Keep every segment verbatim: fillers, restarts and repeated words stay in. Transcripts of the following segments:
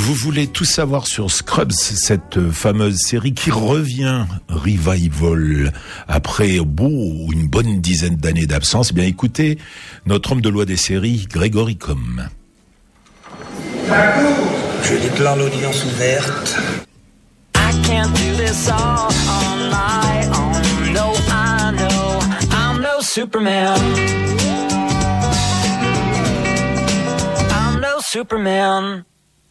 Vous voulez tout savoir sur Scrubs, cette fameuse série qui revient revival après beau, une bonne dizaine d'années d'absence? Eh bien, écoutez notre homme de loi des séries, Grégory Combes. Je déclare l'audience ouverte. I can't do this all on my own. No, I know I'm no Superman. I'm no Superman.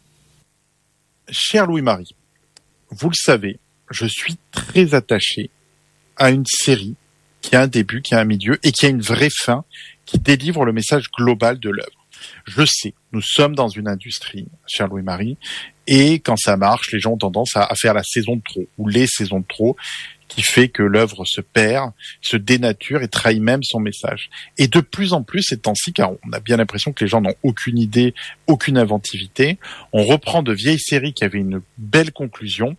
Cher Louis-Marie, vous le savez, je suis très attaché à une série qui a un début, qui a un milieu et qui a une vraie fin, qui délivre le message global de l'œuvre. Je sais, nous sommes dans une industrie, cher Louis-Marie, et quand ça marche, les gens ont tendance à, à faire la saison de trop, ou les saisons de trop, qui fait que l'œuvre se perd, se dénature et trahit même son message. Et de plus en plus ces temps-ci, car on a bien l'impression que les gens n'ont aucune idée, aucune inventivité, on reprend de vieilles séries qui avaient une belle conclusion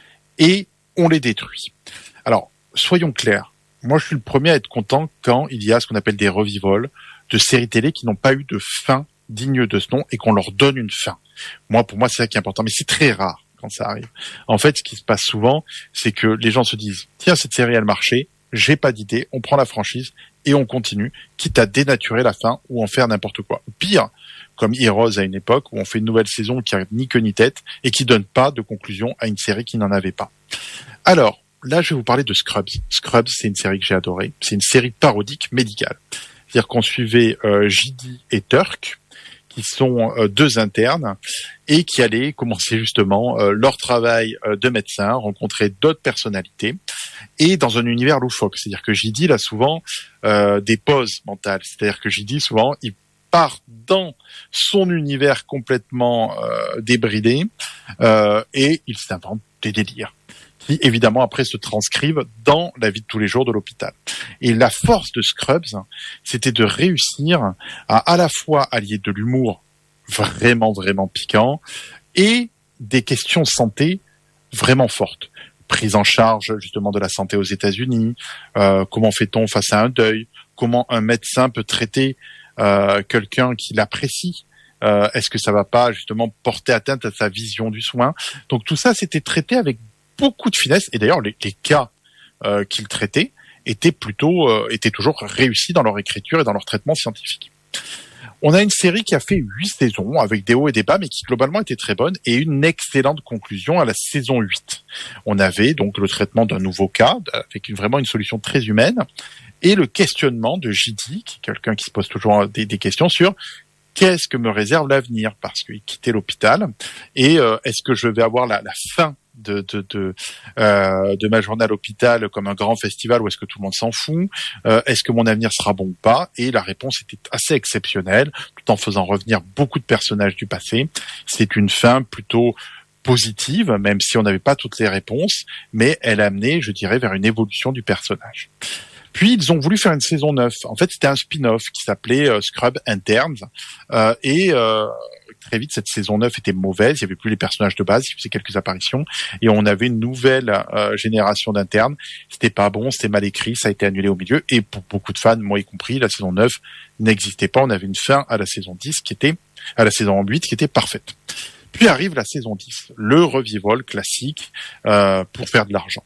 et on les détruit. Alors, soyons clairs, moi je suis le premier à être content quand il y a ce qu'on appelle des revivals de séries télé qui n'ont pas eu de fin digne de ce nom et qu'on leur donne une fin. Moi, pour moi, c'est ça qui est important, mais c'est très rare quand ça arrive. En fait, ce qui se passe souvent, c'est que les gens se disent « Tiens, cette série, elle marchait, j'ai pas d'idée, on prend la franchise et on continue, quitte à dénaturer la fin ou en faire n'importe quoi. » Pire, comme Heroes à une époque où on fait une nouvelle saison qui a ni queue ni tête et qui donne pas de conclusion à une série qui n'en avait pas. Alors, là, je vais vous parler de Scrubs. Scrubs, c'est une série que j'ai adorée. C'est une série parodique médicale. C'est-à-dire qu'on suivait euh, J D et Turk, qui sont euh, deux internes et qui allaient commencer justement euh, leur travail euh, de médecin, rencontrer d'autres personnalités et dans un univers loufoque. C'est-à-dire que J D, il a souvent euh, des pauses mentales. C'est-à-dire que J D, souvent, il part dans son univers complètement euh, débridé euh, et il s'invente des délires qui, évidemment, après se transcrivent dans la vie de tous les jours de l'hôpital. Et la force de Scrubs, c'était de réussir à à la fois allier de l'humour vraiment, vraiment piquant et des questions santé vraiment fortes. Prise en charge, justement, de la santé aux États-Unis, euh, comment fait-on face à un deuil, comment un médecin peut traiter euh, quelqu'un qu'il apprécie, euh, est-ce que ça va pas, justement, porter atteinte à sa vision du soin. Donc tout ça, c'était traité avec beaucoup de finesse, et d'ailleurs les, les cas euh, qu'ils traitaient étaient plutôt euh, étaient toujours réussis dans leur écriture et dans leur traitement scientifique. On a une série qui a fait huit saisons avec des hauts et des bas, mais qui globalement était très bonne et une excellente conclusion à la saison huit. On avait donc le traitement d'un nouveau cas avec une, vraiment une solution très humaine et le questionnement de J D, qui est quelqu'un qui se pose toujours des, des questions sur qu'est-ce que me réserve l'avenir, parce qu'il quittait l'hôpital et euh, est-ce que je vais avoir la, la fin de de de, euh, de ma journée à l'hôpital comme un grand festival ou est-ce que tout le monde s'en fout, euh, est-ce que mon avenir sera bon ou pas? Et la réponse était assez exceptionnelle, tout en faisant revenir beaucoup de personnages du passé. C'est une fin plutôt positive, même si on n'avait pas toutes les réponses, mais elle amenait, je dirais, vers une évolution du personnage. Puis ils ont voulu faire une saison neuf. En fait, c'était un spin-off qui s'appelait euh, Scrub Interns euh, et euh, très vite, cette saison neuf était mauvaise. Il n'y avait plus les personnages de base, il faisait quelques apparitions. Et on avait une nouvelle euh, génération d'internes. C'était pas bon, c'était mal écrit, ça a été annulé au milieu. Et pour beaucoup de fans, moi y compris, la saison neuf n'existait pas. On avait une fin à la saison dix qui était, à la saison huit qui était parfaite. Puis arrive la saison dix, le revival classique euh, pour faire de l'argent.